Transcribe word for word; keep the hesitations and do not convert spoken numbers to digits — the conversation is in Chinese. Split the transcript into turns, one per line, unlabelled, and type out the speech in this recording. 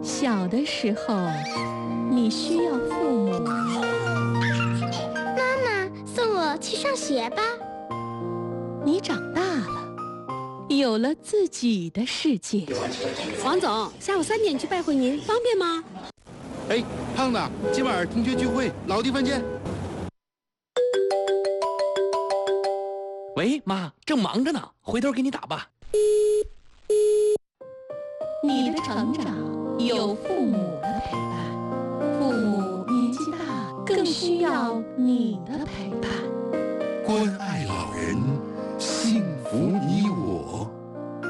小的时候，你需要父母。
妈妈，送我去上学吧。
你长大了，有了自己的世界。
王总，下午三点去拜会您，方便吗？
哎，胖子，今晚同学聚会，老地方见。
喂，妈，正忙着呢，回头给你打吧。
你的成长有父母的陪伴，父母年纪大，更需要你的陪伴。
关爱老人，幸福